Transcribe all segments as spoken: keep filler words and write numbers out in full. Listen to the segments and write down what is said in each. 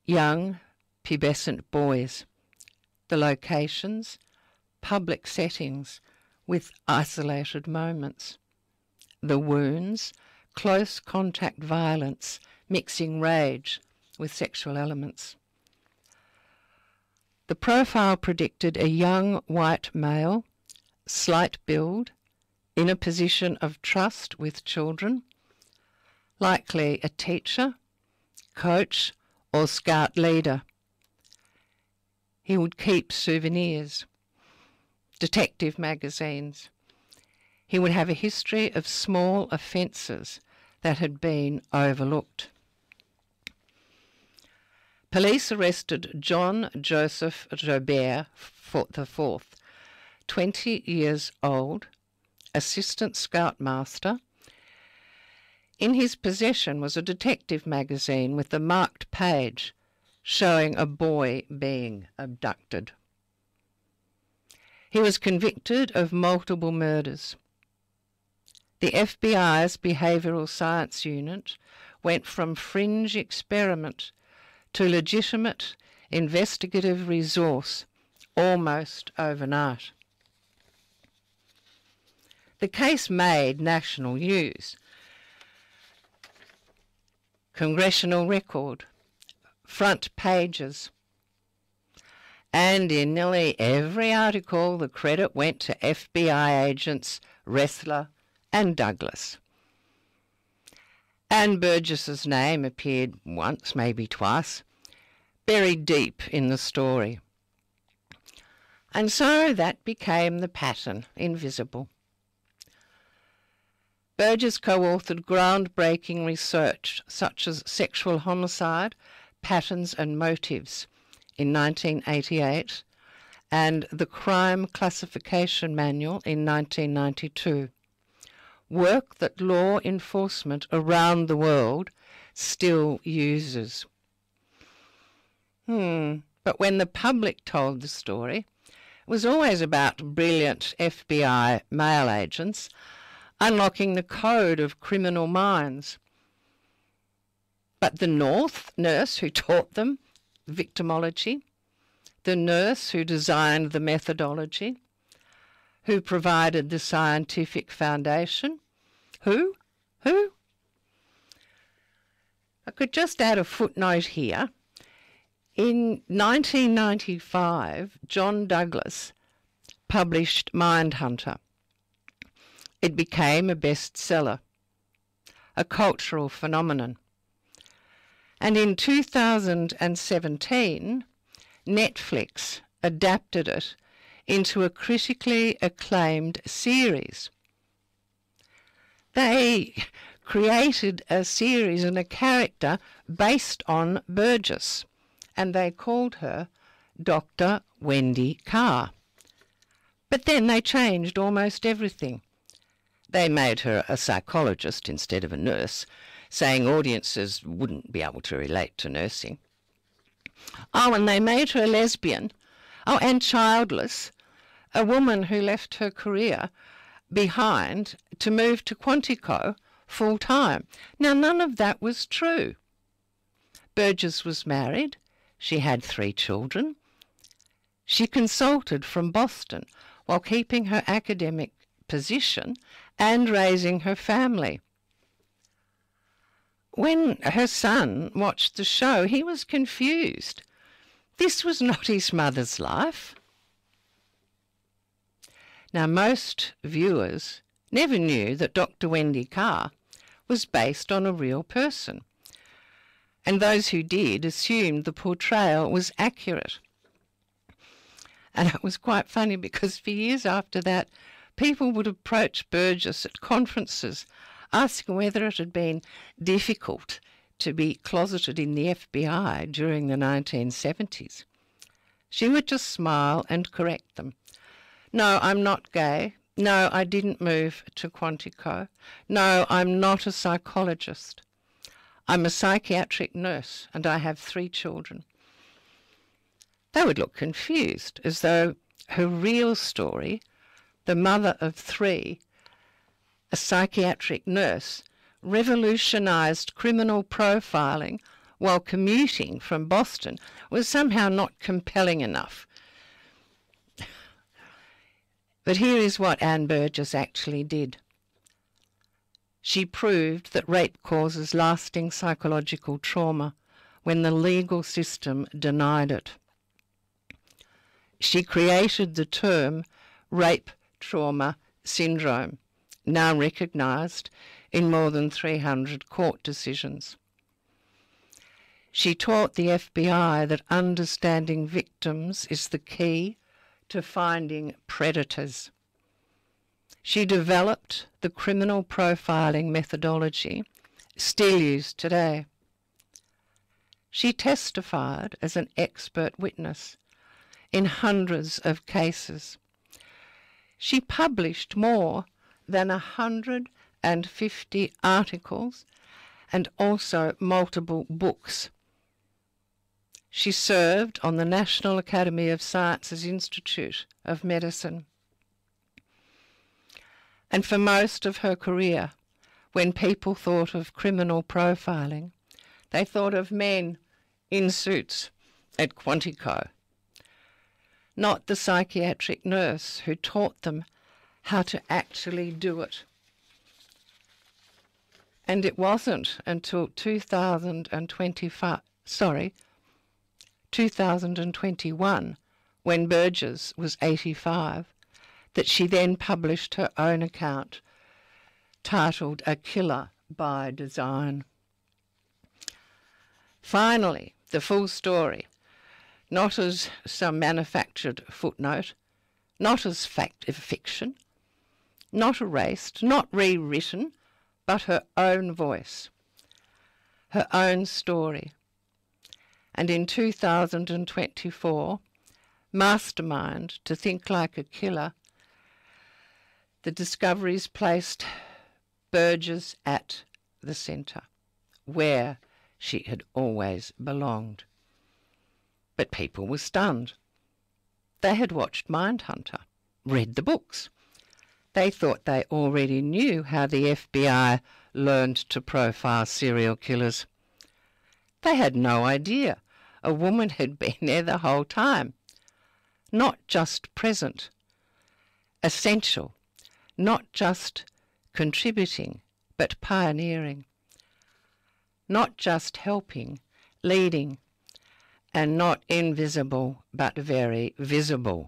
young, pubescent boys. The locations, public settings with isolated moments. The wounds, close contact violence, mixing rage with sexual elements. The profile predicted a young white male, slight build, in a position of trust with children, likely a teacher, coach or scout leader. He would keep souvenirs, detective magazines. He would have a history of small offences that had been overlooked. Police arrested John Joseph Joubert the fourth, twenty years old, assistant scoutmaster. In his possession was a detective magazine with a marked page showing a boy being abducted. He was convicted of multiple murders. The F B I's Behavioural Science Unit went from fringe experiment to legitimate investigative resource almost overnight. The case made national news. Congressional Record, front pages, and in nearly every article the credit went to F B I agents Ressler and Douglas. And Burgess's name appeared once, maybe twice, buried deep in the story. And so that became the pattern, invisible. Burgess co-authored groundbreaking research such as sexual homicide, patterns and motives in nineteen eighty-eight and the Crime Classification Manual in nineteen ninety-two, work that law enforcement around the world still uses. Hmm, but when the public told the story, it was always about brilliant F B I male agents unlocking the code of criminal minds. But the North nurse who taught them victimology, the nurse who designed the methodology, who provided the scientific foundation, who? Who? I could just add a footnote here. In nineteen ninety-five, John Douglas published Mindhunter. It became a bestseller, a cultural phenomenon. And in two thousand seventeen, Netflix adapted it into a critically acclaimed series. They created a series and a character based on Burgess, and they called her Doctor Wendy Carr. But then they changed almost everything. They made her a psychologist instead of a nurse, saying audiences wouldn't be able to relate to nursing. Oh, and they made her a lesbian. Oh, and childless, a woman who left her career behind to move to Quantico full-time. Now, none of that was true. Burgess was married. She had three children. She consulted from Boston while keeping her academic position and raising her family. When her son watched the show, he was confused. This was not his mother's life. Now, most viewers never knew that Doctor Wendy Carr was based on a real person, and those who did assumed the portrayal was accurate. And it was quite funny because for years after that, people would approach Burgess at conferences asking whether it had been difficult to be closeted in the F B I during the nineteen seventies. She would just smile and correct them. No, I'm not gay. No, I didn't move to Quantico. No, I'm not a psychologist. I'm a psychiatric nurse and I have three children. They would look confused, as though her real story, the mother of three, a psychiatric nurse, revolutionised criminal profiling while commuting from Boston was somehow not compelling enough. But here is what Anne Burgess actually did. She proved that rape causes lasting psychological trauma when the legal system denied it. She created the term rape trauma syndrome, now recognised in more than three hundred court decisions. She taught the F B I that understanding victims is the key to finding predators. She developed the criminal profiling methodology still used today. She testified as an expert witness in hundreds of cases. She published more than one hundred fifty articles and also multiple books. She served on the National Academy of Sciences Institute of Medicine. And for most of her career, when people thought of criminal profiling, they thought of men in suits at Quantico, not the psychiatric nurse who taught them how to actually do it. And it wasn't until two thousand twenty-five, sorry, two thousand twenty-one, when Burgess was eighty-five, that she then published her own account titled A Killer by Design. Finally, the full story, not as some manufactured footnote, not as fact fiction, not erased, not rewritten, but her own voice, her own story. And in two thousand twenty-four, Mastermind, To Think Like a Killer, the discoveries placed Burgess at the centre, where she had always belonged. But people were stunned. They had watched Mindhunter, read the books. They thought they already knew how the F B I learned to profile serial killers. They had no idea a woman had been there the whole time, not just present, essential, not just contributing, but pioneering, not just helping, leading, and not invisible, but very visible.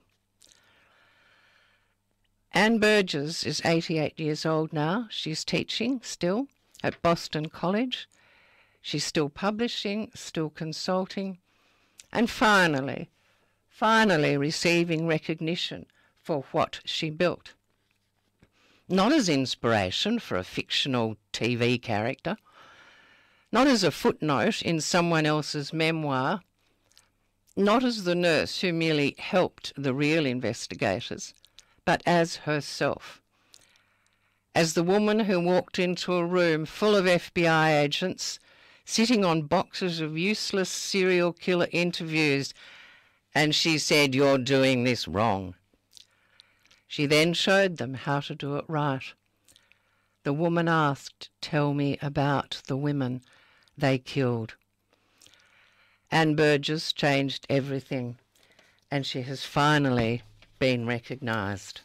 Anne Burgess is eighty-eight years old now. She's teaching still at Boston College. She's still publishing, still consulting, and finally, finally receiving recognition for what she built. Not as inspiration for a fictional T V character, not as a footnote in someone else's memoir, not as the nurse who merely helped the real investigators, but as herself, as the woman who walked into a room full of F B I agents, sitting on boxes of useless serial killer interviews, and she said, "You're doing this wrong." She then showed them how to do it right. The woman asked, "Tell me about the women they killed." Anne Burgess changed everything, and she has finally been recognised.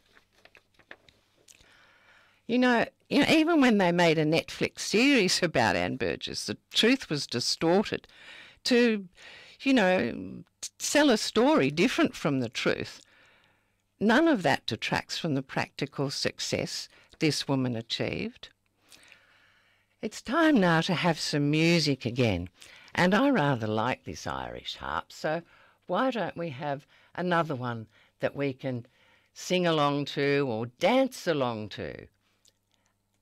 You know, you know, even when they made a Netflix series about Anne Burgess, the truth was distorted to, you know, sell a story different from the truth. None of that detracts from the practical success this woman achieved. It's time now to have some music again, and I rather like this Irish harp, so why don't we have another one that we can sing along to or dance along to?